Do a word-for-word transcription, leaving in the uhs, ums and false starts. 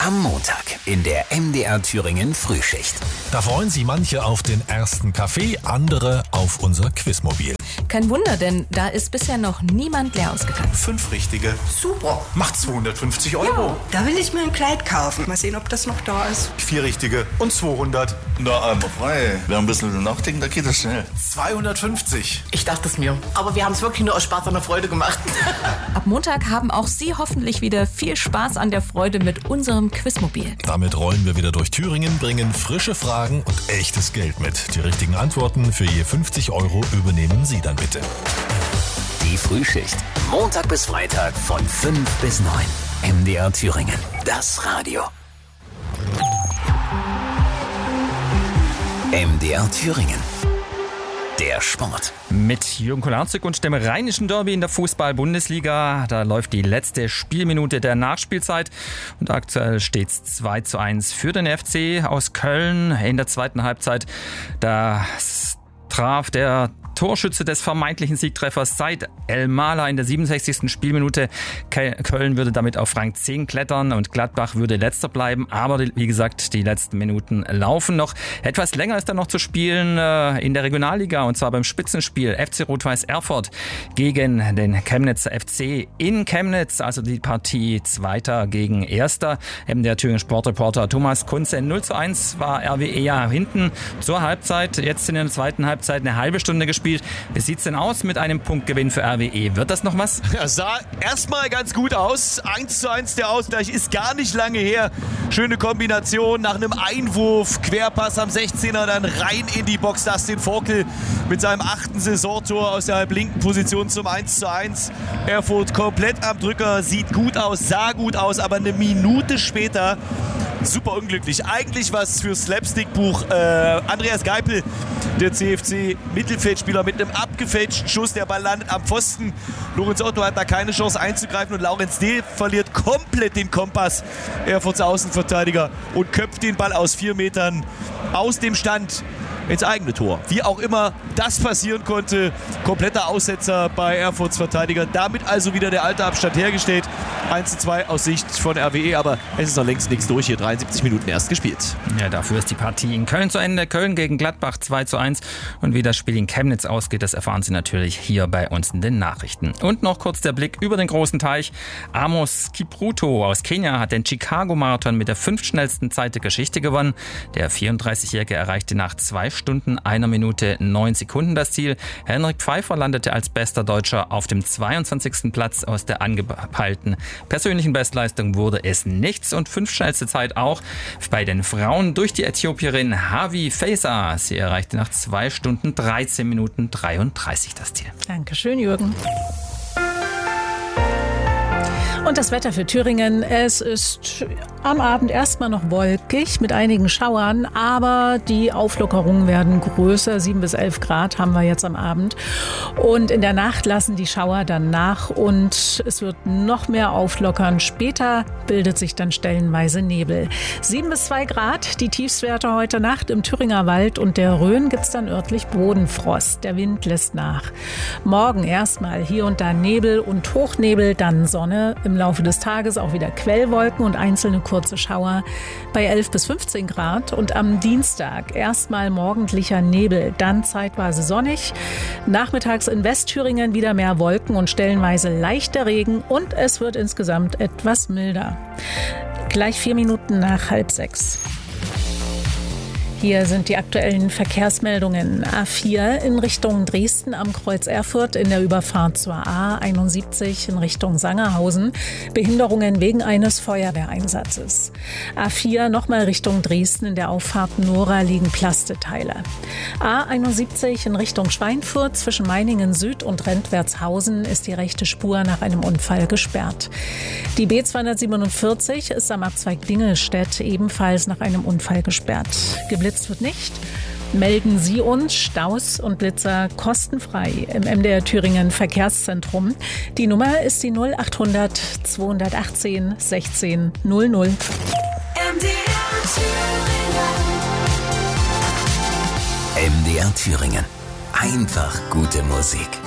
Am Montag in der M D R Thüringen Frühschicht. Da freuen sich manche auf den ersten Kaffee, andere auf unser Quizmobil. Kein Wunder, denn da ist bisher noch niemand leer ausgegangen. Fünf richtige. Super. Macht zweihundertfünfzig Euro. Ja, da will ich mir ein Kleid kaufen. Mal sehen, ob das noch da ist. Vier richtige und zweihundert. Na, einmal frei. Wer ein bisschen nachdenken, da geht das schnell. zweihundertfünfzig. Ich dachte es mir. Aber wir haben es wirklich nur aus Spaß an der Freude gemacht. Ab Montag haben auch Sie hoffentlich wieder viel Spaß an der Freude mit unserem Quizmobil. Damit rollen wir wieder durch Thüringen, bringen frische Fragen und echtes Geld mit. Die richtigen Antworten für je fünfzig Euro übernehmen Sie dann bitte. Die Frühschicht. Montag bis Freitag von fünf bis neun. M D R Thüringen. Das Radio. M D R Thüringen. Der Sport. Mit Jürgen Kolarczyk und dem rheinischen Derby in der Fußball-Bundesliga. Da läuft die letzte Spielminute der Nachspielzeit. Und aktuell steht es zwei zu eins für den F C aus Köln in der zweiten Halbzeit. Da traf der Torschütze des vermeintlichen Siegtreffers Said El-Mala in der siebenundsechzigsten Spielminute. Köln würde damit auf Rang zehn klettern und Gladbach würde letzter bleiben. Aber wie gesagt, die letzten Minuten laufen noch. Etwas länger ist dann noch zu spielen in der Regionalliga und zwar beim Spitzenspiel F C Rot-Weiß Erfurt gegen den Chemnitzer F C in Chemnitz. Also die Partie Zweiter gegen Erster. M D R Thüringen Sportreporter Thomas Kunze. null zu eins war R W E ja hinten zur Halbzeit. Jetzt in der zweiten Halbzeit eine halbe Stunde gespielt. Wie sieht's denn aus mit einem Punktgewinn für R W E? Wird das noch was? Ja, sah erstmal ganz gut aus. eins zu eins der Ausgleich ist gar nicht lange her. Schöne Kombination nach einem Einwurf. Querpass am sechzehner, dann rein in die Box. Dustin Forkel mit seinem achten Saisontor aus der halblinken Position zum eins zu eins. Erfurt komplett am Drücker. Sieht gut aus, sah gut aus, aber eine Minute später super unglücklich. Eigentlich was für Slapstick-Buch. Äh, Andreas Geipel, der C F C-Mittelfeldspieler mit einem abgefälschten Schuss. Der Ball landet am Pfosten. Lorenz Otto hat da keine Chance einzugreifen und Laurenz Dehl verliert komplett den Kompass. Erfurts Außenverteidiger und köpft den Ball aus vier Metern aus dem Stand ins eigene Tor. Wie auch immer das passieren konnte, kompletter Aussetzer bei Erfurts Verteidiger. Damit also wieder der alte Abstand hergestellt. eins zu zwei aus Sicht von R W E, aber es ist noch längst nichts durch hier. dreiundsiebzig Minuten erst gespielt. Ja, dafür ist die Partie in Köln zu Ende. Köln gegen Gladbach zwei zu eins. Und wie das Spiel in Chemnitz ausgeht, das erfahren Sie natürlich hier bei uns in den Nachrichten. Und noch kurz der Blick über den großen Teich. Amos Kipruto aus Kenia hat den Chicago-Marathon mit der fünftschnellsten Zeit der Geschichte gewonnen. Der vierunddreißigjährige erreichte nach zwei Stunden, einer Minute, neun Sekunden das Ziel. Henrik Pfeiffer landete als bester Deutscher auf dem zweiundzwanzigsten Platz. Aus der angepeilten persönlichen Bestleistung wurde es nichts und fünftschnellste Zeit auch bei den Frauen durch die Äthiopierin Havi Faisa. Sie erreichte nach zwei Stunden, dreizehn Minuten, dreiunddreißig das Ziel. Dankeschön, Jürgen. Und das Wetter für Thüringen, es ist am Abend erstmal noch wolkig mit einigen Schauern, aber die Auflockerungen werden größer, sieben bis elf Grad haben wir jetzt am Abend. Und in der Nacht lassen die Schauer dann nach und es wird noch mehr auflockern. Später bildet sich dann stellenweise Nebel. sieben bis zwei Grad, die Tiefstwerte heute Nacht im Thüringer Wald und der Rhön gibt es dann örtlich Bodenfrost. Der Wind lässt nach. Morgen erstmal hier und da Nebel und Hochnebel, dann Sonne. Im Laufe des Tages auch wieder Quellwolken und einzelne kurze Schauer bei elf bis fünfzehn Grad. Und am Dienstag erstmal morgendlicher Nebel, dann zeitweise sonnig. Nachmittags in Westthüringen wieder mehr Wolken und stellenweise leichter Regen und es wird insgesamt etwas milder. Gleich vier Minuten nach halb sechs. Hier sind die aktuellen Verkehrsmeldungen. A vier in Richtung Dresden am Kreuz Erfurt in der Überfahrt zur A einundsiebzig in Richtung Sangerhausen. Behinderungen wegen eines Feuerwehreinsatzes. A vier nochmal Richtung Dresden in der Auffahrt Nora liegen Plasteteile. A einundsiebzig in Richtung Schweinfurt zwischen Meiningen Süd und Rentwertshausen ist die rechte Spur nach einem Unfall gesperrt. Die B zweihundertsiebenundvierzig ist am Abzweig Dingelstedt ebenfalls nach einem Unfall gesperrt. Geblitzt wird nicht. Melden Sie uns Staus und Blitzer kostenfrei im M D R Thüringen Verkehrszentrum. Die Nummer ist die null achthundert zweihundertachtzehn sechzehn null null. M D R Thüringen. M D R Thüringen. Einfach gute Musik.